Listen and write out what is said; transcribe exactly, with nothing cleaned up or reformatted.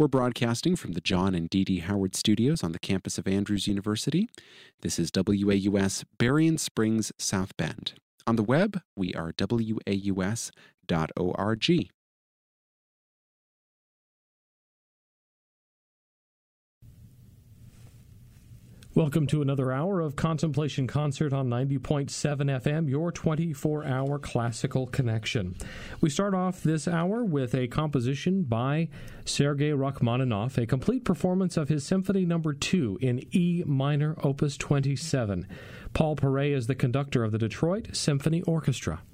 We're broadcasting from the John and Dee Dee Howard Studios on the campus of Andrews University. This is W A U S Berrien Springs, South Bend. On the web, we are W A U S dot org. Welcome to another hour of Contemplation Concert on ninety point seven F M, your twenty-four hour classical connection. We start off this hour with a composition by Sergei Rachmaninoff, a complete performance of his Symphony Number two in E minor, Opus twenty-seven. Paul Paray is the conductor of the Detroit Symphony Orchestra.